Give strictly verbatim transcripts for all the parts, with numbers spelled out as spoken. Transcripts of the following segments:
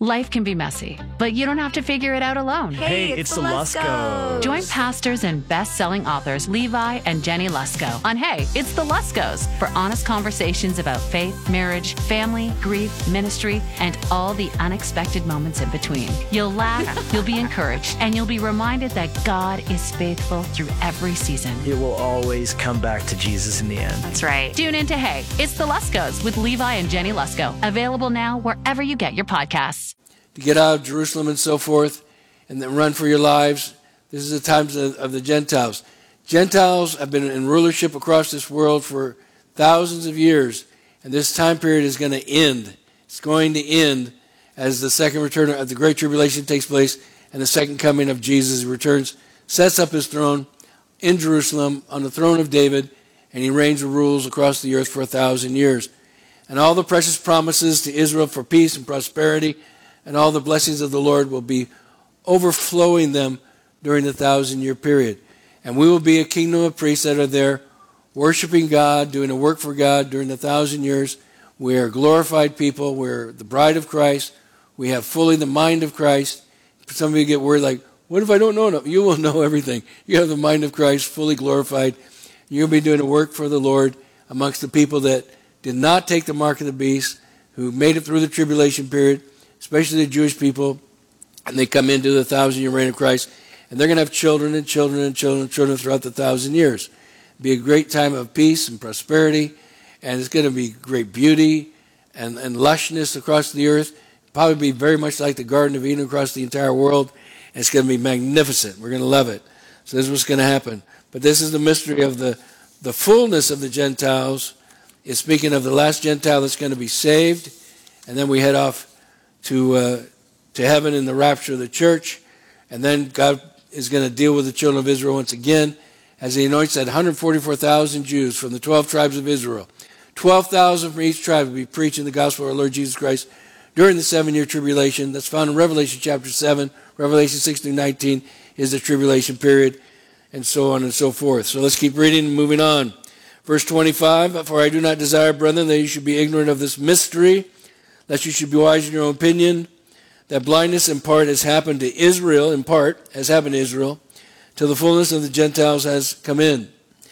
Life can be messy, but you don't have to figure it out alone. Hey, it's, it's the Luskos. Join pastors and best-selling authors Levi and Jenny Lusko on Hey, It's the Luskos for honest conversations about faith, marriage, family, grief, ministry, and all the unexpected moments in between. You'll laugh, you'll be encouraged, and you'll be reminded that God is faithful through every season. It will always come back to Jesus in the end. That's right. Tune in to Hey, It's the Luskos with Levi and Jenny Lusko. Available now wherever you get your podcasts. To get out of Jerusalem and so forth, and then run for your lives. This is the times of, of the Gentiles. Gentiles have been in rulership across this world for thousands of years, and this time period is going to end. It's going to end as the second return of the Great Tribulation takes place, and the second coming of Jesus returns, sets up his throne in Jerusalem on the throne of David, and he reigns and rules across the earth for a thousand years. And all the precious promises to Israel for peace and prosperity and all the blessings of the Lord will be overflowing them during the thousand-year period. And we will be a kingdom of priests that are there worshiping God, doing a work for God during the thousand years. We are glorified people. We're the bride of Christ. We have fully the mind of Christ. Some of you get worried like, what if I don't know enough? You will know everything. You have the mind of Christ, fully glorified. You'll be doing a work for the Lord amongst the people that did not take the mark of the beast, who made it through the tribulation period, especially the Jewish people, and they come into the thousand-year reign of Christ, and they're going to have children and children and children and children throughout the thousand years. It'll be a great time of peace and prosperity, and it's going to be great beauty and, and lushness across the earth. It'll probably be very much like the Garden of Eden across the entire world, and it's going to be magnificent. We're going to love it. So this is what's going to happen. But this is the mystery of the, the fullness of the Gentiles. It's speaking of the last Gentile that's going to be saved, and then we head off to uh, to heaven in the rapture of the church, and then God is going to deal with the children of Israel once again as he anoints that one hundred forty-four thousand Jews from the twelve tribes of Israel. twelve thousand from each tribe will be preaching the gospel of our Lord Jesus Christ during the seven-year tribulation. That's found in Revelation chapter seven. Revelation six through nineteen is the tribulation period, and so on and so forth. So let's keep reading and moving on. Verse twenty-five, for I do not desire, brethren, that you should be ignorant of this mystery, lest you should be wise in your own opinion, that blindness in part has happened to Israel, in part has happened to Israel, till the fullness of the Gentiles has come in.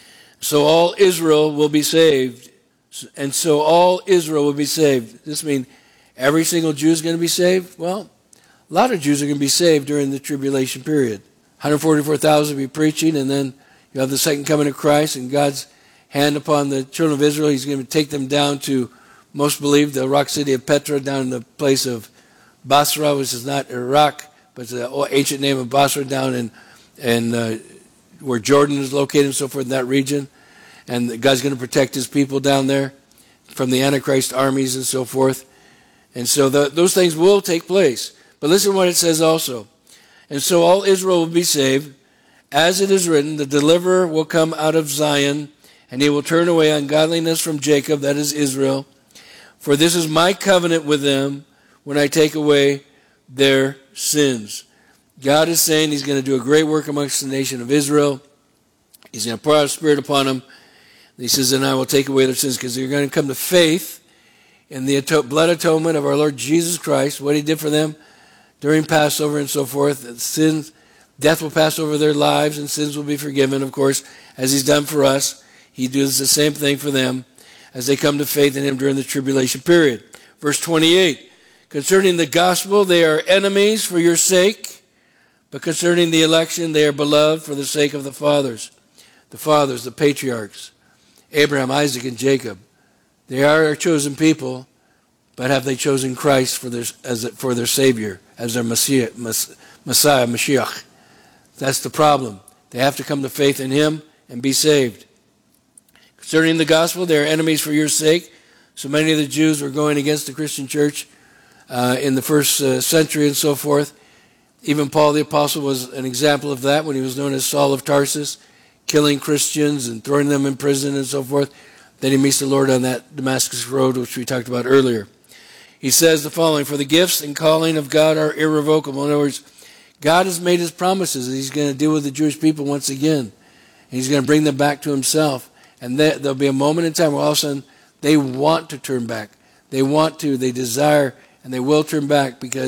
So all Israel will be saved, and so all Israel will be saved. Does this mean every single Jew is going to be saved? Well, a lot of Jews are going to be saved during the tribulation period. one hundred forty-four thousand will be preaching, and then you have the second coming of Christ, and God's hand upon the children of Israel. He's going to take them down to, most believe, the rock city of Petra, down in the place of Basra, which is not Iraq, but it's the ancient name of Basra, down in, in uh, where Jordan is located and so forth, in that region. And God's going to protect his people down there from the Antichrist armies and so forth. And so the, those things will take place. But listen to what it says also. And so all Israel will be saved. As it is written, the deliverer will come out of Zion, and he will turn away ungodliness from Jacob, that is Israel. For this is my covenant with them when I take away their sins. God is saying he's going to do a great work amongst the nation of Israel. He's going to pour out his Spirit upon them. And he says, and I will take away their sins, because they're going to come to faith in the blood atonement of our Lord Jesus Christ, what he did for them during Passover and so forth. Sins, death will pass over their lives, and sins will be forgiven, of course, as he's done for us. He does the same thing for them as they come to faith in him during the tribulation period. Verse twenty-eight, concerning the gospel, they are enemies for your sake, but concerning the election, they are beloved for the sake of the fathers. The fathers, the patriarchs, Abraham, Isaac, and Jacob. They are our chosen people, but have they chosen Christ for their, as for their Savior, as their Messiah, Messiah, Mashiach? That's the problem. They have to come to faith in him and be saved. Concerning the gospel, they are enemies for your sake. So many of the Jews were going against the Christian church uh, in the first uh, century and so forth. Even Paul the Apostle was an example of that when he was known as Saul of Tarsus, killing Christians and throwing them in prison and so forth. Then he meets the Lord on that Damascus road, which we talked about earlier. He says the following, for the gifts and calling of God are irrevocable. In other words, God has made his promises that he's going to deal with the Jewish people once again. And he's going to bring them back to himself. And there'll be a moment in time where all of a sudden they want to turn back. They want to, they desire, and they will turn back because